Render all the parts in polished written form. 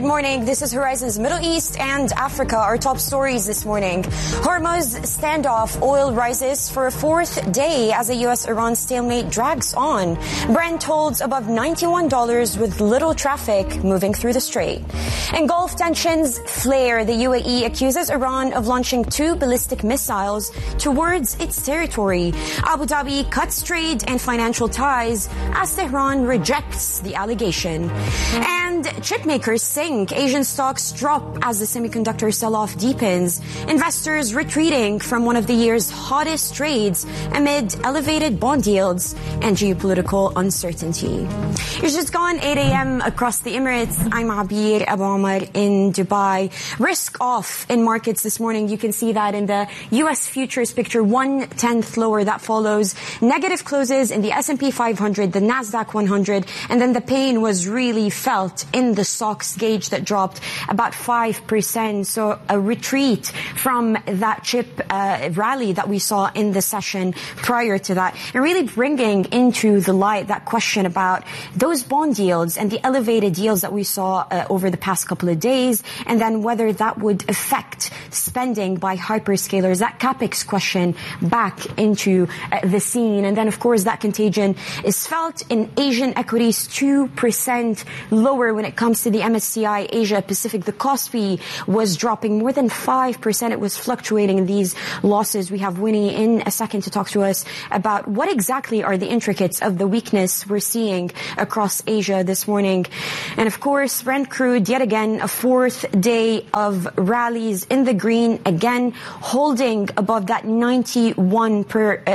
morning. This is Horizon's Middle East and Africa. Our top stories this morning. Hormuz standoff. Oil rises for a fourth day as a U.S.-Iran stalemate drags on. Brent holds above $91 with little traffic moving through the strait. And Gulf tensions flare. The UAE accuses Iran of launching 2 ballistic missiles towards its territory. Abu Dhabi cuts trade and financial ties as Tehran rejects the allegation. And chip makers sink. Asian stocks drop as the semiconductor sell-off deepens. Investors retreating from one of the year's hottest trades amid elevated bond yields and geopolitical uncertainty. It's just gone 8 a.m. across the Emirates. I'm Abir Abu Omar in Dubai. Risk off in markets this morning. You can see that in the U.S. futures picture, 1/10 lower. That follows negative closes in the S&P 500, the Nasdaq 100, and then the pain was really felt in the SOX gauge that dropped about 5%. So a retreat from that chip rally that we saw in the session prior to that, and really bringing into the light that question about those bond yields and the elevated yields that we saw over the past couple of days, and then whether that would affect spending by hyperscalers. That CapEx question back into the scene. And then, of course, that contagion is felt in Asian equities, 2% lower when it comes to the MSCI Asia Pacific. The Kospi was dropping more than 5%. It was fluctuating in these losses. We have Winnie in a second to talk to us about what exactly are the intricacies of the weakness we're seeing across Asia this morning. And of course, Brent crude, yet again, a fourth day of rallies in the green, again holding above that $91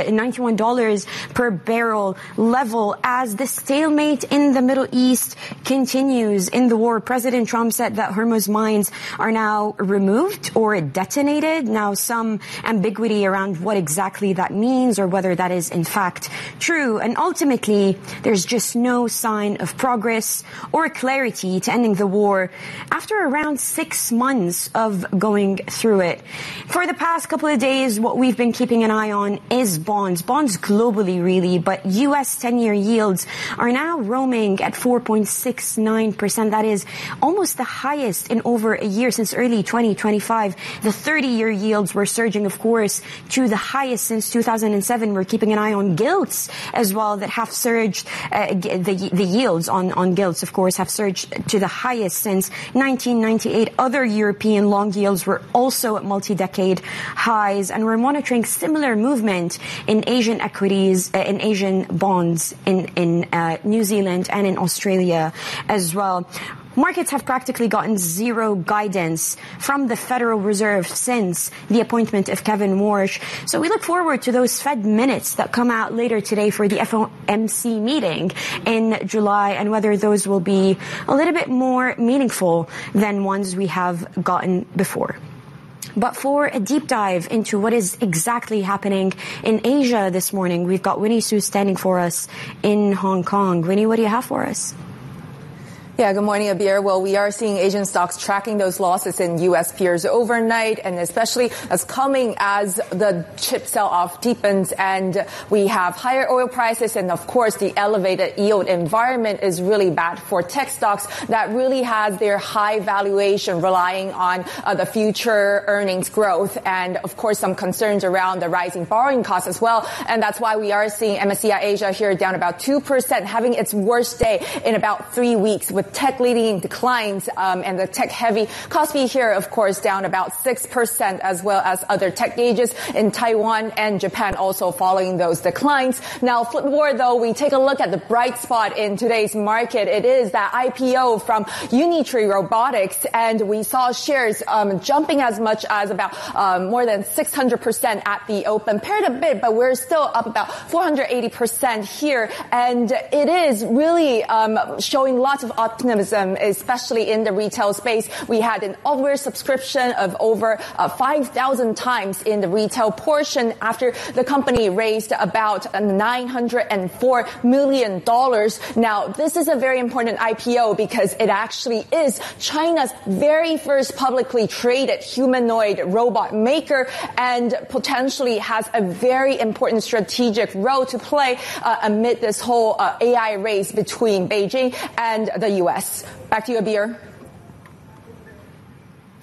per barrel level as the stalemate in the Middle East continues in the war. President Trump said that Hormuz mines are now removed or detonated. Now, some ambiguity around what exactly that means or whether that is in fact true. And ultimately, there's just no sign of progress or clarity to ending the war after around 6 months of going through it. For the past couple of days, what we've been keeping an eye on is bonds globally really, but U.S. 10-year yields are now roaming at 4.69%. That is almost the highest in over a year since early 2025. The 30-year yields were surging, of course, to the highest since 2007. We're keeping an eye on gilts as well that have surged. The yields on gilts, of course, have surged to the highest since 1998. Other European long yields were also at multi-decade highs, and we're monitoring similar movement in Asian equities, in Asian bonds in New Zealand and in Australia as well. Markets have practically gotten zero guidance from the Federal Reserve since the appointment of Kevin Warsh. So we look forward to those Fed minutes that come out later today for the FOMC meeting in July, and whether those will be a little bit more meaningful than ones we have gotten before. But for a deep dive into what is exactly happening in Asia this morning, we've got Winnie Su standing for us in Hong Kong. Winnie, what do you have for us? Yeah, good morning, Abir. Well, we are seeing Asian stocks tracking those losses in U.S. peers overnight, and especially as coming as the chip sell-off deepens, and we have higher oil prices, and of course the elevated yield environment is really bad for tech stocks that really has their high valuation relying on the future earnings growth, and of course some concerns around the rising borrowing costs as well. And that's why we are seeing MSCI Asia here down about 2%, having its worst day in about 3 weeks, with tech leading declines, and the tech-heavy Kospi here, of course, down about 6%, as well as other tech gauges in Taiwan and Japan also following those declines. Now, flip forward, though, we take a look at the bright spot in today's market. It is that IPO from Unitree Robotics, and we saw shares jumping as much as about more than 600% at the open. Paired a bit, but we're still up about 480% here, and it is really showing lots of optimism, especially in the retail space. We had an oversubscription of over 5,000 times in the retail portion after the company raised about $904 million. Now, this is a very important IPO because it actually is China's very first publicly traded humanoid robot maker, and potentially has a very important strategic role to play amid this whole AI race between Beijing and the U.S. Back to you, Abir.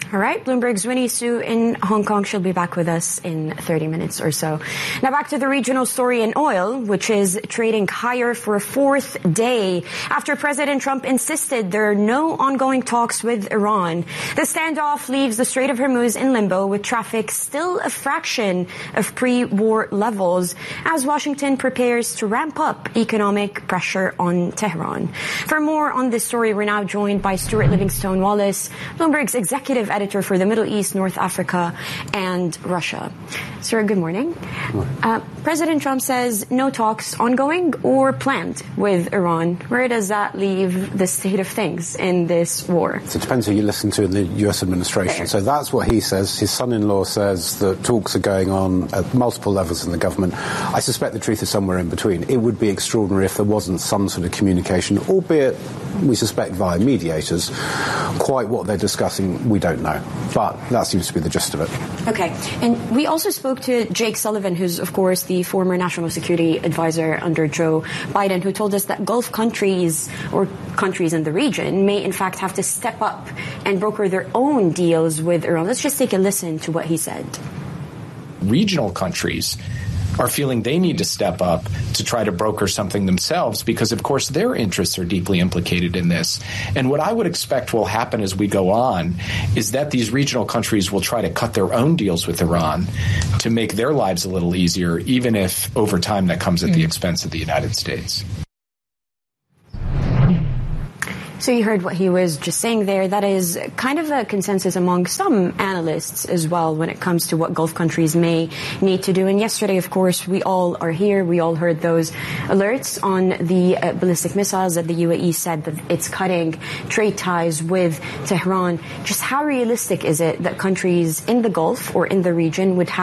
All right, Bloomberg's Winnie Su in Hong Kong. She'll be back with us in 30 minutes or so. Now back to the regional story in oil, which is trading higher for a fourth day after President Trump insisted there are no ongoing talks with Iran. The standoff leaves the Strait of Hormuz in limbo, with traffic still a fraction of pre-war levels as Washington prepares to ramp up economic pressure on Tehran. For more on this story, we're now joined by Stuart Livingstone-Wallace, Bloomberg's executive editor for the Middle East, North Africa, and Russia. Sir, good morning. President Trump says no talks ongoing or planned with Iran. Where does that leave the state of things in this war? So it depends who you listen to in the U.S. administration. Fair. So that's what he says. His son-in-law says that talks are going on at multiple levels in the government. I suspect the truth is somewhere in between. It would be extraordinary if there wasn't some sort of communication, albeit we suspect via mediators. Quite what they're discussing, we don't know. But that seems to be the gist of it. Okay. And we also spoke to Jake Sullivan, who's, of course, the former national security advisor under Joe Biden, who told us that Gulf countries or countries in the region may, in fact, have to step up and broker their own deals with Iran. Let's just take a listen to what he said. Regional countries are feeling they need to step up to try to broker something themselves because, of course, their interests are deeply implicated in this. And what I would expect will happen as we go on is that these regional countries will try to cut their own deals with Iran to make their lives a little easier, even if over time that comes at the expense of the United States. So you heard what he was just saying there. That is kind of a consensus among some analysts as well when it comes to what Gulf countries may need to do. And yesterday, of course, we all are here. We all heard those alerts on the ballistic missiles that the UAE said that it's cutting trade ties with Tehran. Just how realistic is it that countries in the Gulf or in the region would have